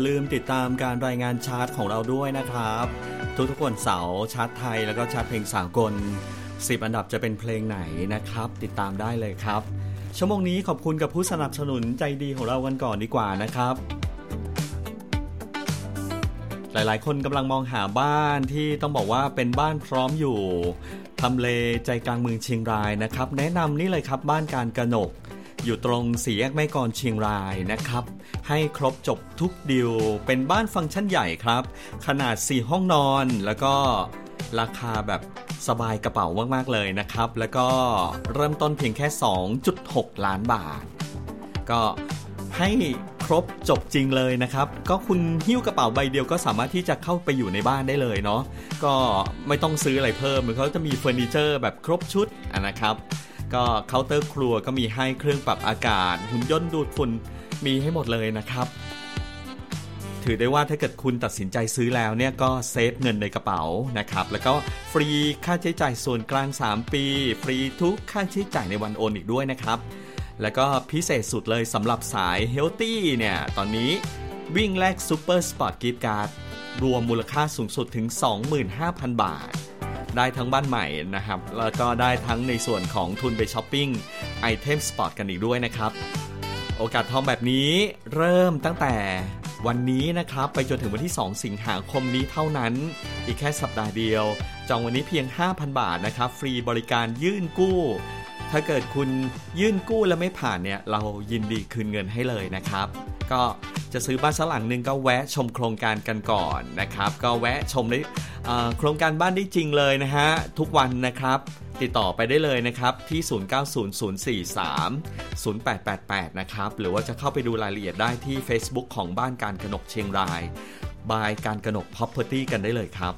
ลืมติดตามการรายงานชาร์ตของเราด้วยนะครับทุกๆวันเสาร์ชาร์ตไทยแล้วก็ชาร์ตเพลงสากล10อันดับจะเป็นเพลงไหนนะครับติดตามได้เลยครับชั่วโมงนี้ขอบคุณกับผู้สนับสนุนใจดีของเรากันก่อนดีกว่านะครับหลายๆคนกำลังมองหาบ้านที่ต้องบอกว่าเป็นบ้านพร้อมอยู่ทำเลใจกลางเมืองเชียงรายนะครับแนะนำนี่เลยครับบ้านการกนกอยู่ตรงสี่แยกแม่กลเชียงรายนะครับให้ครบจบทุกดีลเป็นบ้านฟังก์ชันใหญ่ครับขนาด4ห้องนอนแล้วก็ราคาแบบสบายกระเป๋ามากๆเลยนะครับแล้วก็เริ่มต้นเพียงแค่ 2.6 ล้านบาทก็ให้ครบจบจริงเลยนะครับก็คุณหิ้วกระเป๋าใบเดียวก็สามารถที่จะเข้าไปอยู่ในบ้านได้เลยเนาะก็ไม่ต้องซื้ออะไรเพิ่มเขาจะมีเฟอร์นิเจอร์แบบครบชุดนะครับก็เคาน์เตอร์ครัวก็มีให้เครื่องปรับอากาศหุ่นยนต์ดูดฝุ่นมีให้หมดเลยนะครับถือได้ว่าถ้าเกิดคุณตัดสินใจซื้อแล้วเนี่ยก็เซฟเงินในกระเป๋านะครับแล้วก็ฟรีค่าใช้จ่ายส่วนกลาง3ปีฟรีทุกค่าใช้จ่ายในวันโอนอีกด้วยนะครับแล้วก็พิเศษสุดเลยสำหรับสายเฮลตี้เนี่ยตอนนี้วิ่งแลกซูเปอร์สปอร์ตกิฟต์การ์ดรวมมูลค่าสูงสุดถึง 25,000 บาทได้ทั้งบ้านใหม่นะครับแล้วก็ได้ทั้งในส่วนของทุนไปช้อปปิ้งไอเทมสปอร์ตกันอีกด้วยนะครับโอกาสทองแบบนี้เริ่มตั้งแต่วันนี้นะครับไปจนถึงวันที่2สิงหาคมนี้เท่านั้นอีกแค่สัปดาห์เดียวจองวันนี้เพียง 5,000 บาทนะครับฟรีบริการยื่นกู้ถ้าเกิดคุณยื่นกู้แล้วไม่ผ่านเนี่ยเรายินดีคืนเงินให้เลยนะครับก็จะซื้อบ้านสักหลังนึงก็แวะชมโครงการกันก่อนนะครับก็แวะชมได้โครงการบ้านได้จริงเลยนะฮะทุกวันนะครับติดต่อไปได้เลยนะครับที่ 0900430888 นะครับหรือว่าจะเข้าไปดูรายละเอียดได้ที่ Facebook ของบ้านการกนกเชียงรายบายการกนก Property กันได้เลยครับ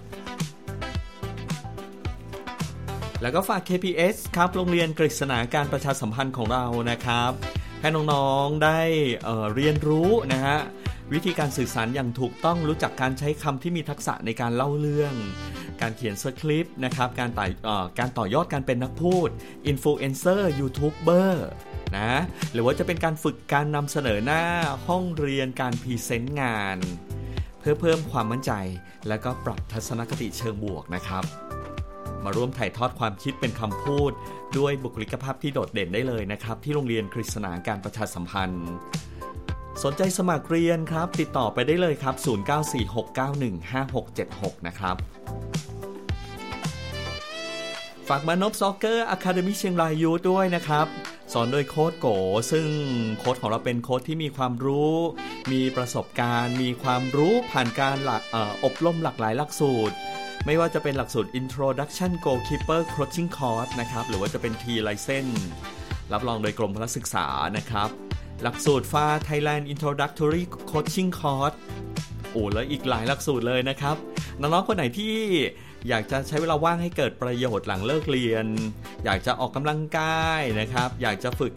แล้วก็ฝาก KPS ครับโรงเรียนกฤษณาการประชาสัมพันธ์ของเรานะครับให้น้องๆได้เรียนรู้นะฮะวิธีการสื่อสารอย่างถูกต้องรู้จักการใช้คำที่มีทักษะในการเล่าเรื่องการเขียนสคริปต์นะครับการต่อยอดการเป็นนักพูดอินฟลูเอนเซอร์ยูทูบเบอร์นะหรือว่าจะเป็นการฝึกการนำเสนอหน้าห้องเรียนการพรีเซนต์งานเพื่อเพิ่มความมั่นใจและก็ปรับทัศนคติเชิงบวกนะครับมาร่วมถ่ายทอดความคิดเป็นคำพูดด้วยบุคลิกภาพที่โดดเด่นได้เลยนะครับที่โรงเรียนกฤษณาการประชาสัมพันธ์สนใจสมัครเรียนครับติดต่อไปได้เลยครับ0946915676นะครับฝากมานพซ็อกเกอร์อะคาเดมี่เชียงรายยูทด้วยนะครับสอนโดยโค้ชโกซึ่งโค้ชของเราเป็นโค้ชที่มีความรู้มีประสบการณ์มีความรู้ผ่านการอบรมหลากหลายหลักสูตรไม่ว่าจะเป็นหลักสูตร Introduction Goalkeeper Coaching Course นะครับหรือว่าจะเป็น T-License รับรองโดยกรมพละศึกษานะครับหลักสูตรFA Thailand Introductory Coaching Course แล้วอีกหลายหลักสูตรเลยนะครับน้องๆคนไหนที่อยากจะใช้เวลาว่างให้เกิดประโยชน์หลังเลิกเรียนอยากจะออกกำลังกายนะครับอยากจะฝึก